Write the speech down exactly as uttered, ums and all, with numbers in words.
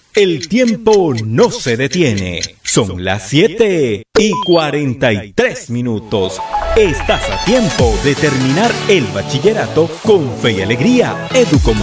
El tiempo no se detiene. Son las siete y cuarenta y tres minutos. Estás a tiempo de terminar el bachillerato con fe y alegría. Educomunicaciones.